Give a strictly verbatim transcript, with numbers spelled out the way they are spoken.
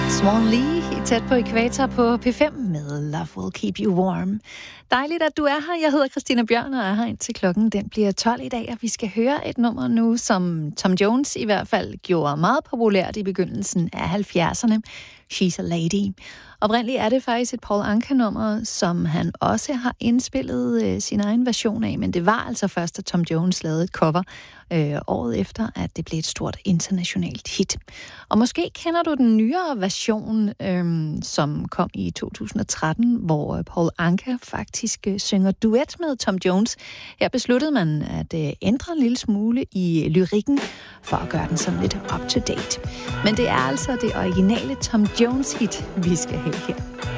Swan Lee, tæt på ækvator på P fem med Love Will Keep You Warm. Dejligt, at du er her. Jeg hedder Christina Bjørn og er her indtil klokken den bliver tolv i dag, og vi skal høre et nummer nu, som Tom Jones i hvert fald gjorde meget populært i begyndelsen af halvfjerdserne. She's a Lady. Oprindeligt er det faktisk et Paul Anka-nummer, som han også har indspillet øh, sin egen version af, men det var altså først, at Tom Jones lavede et cover øh, året efter, at det blev et stort internationalt hit. Og måske kender du den nyere version, øh, som kom i to tusind og tretten, hvor Paul Anka faktisk øh, synger duet med Tom Jones. Her besluttede man at øh, ændre en lille smule i lyrikken, for at gøre den sådan lidt up-to-date. Men det er altså det originale Tom Jones-hit, vi skal have her.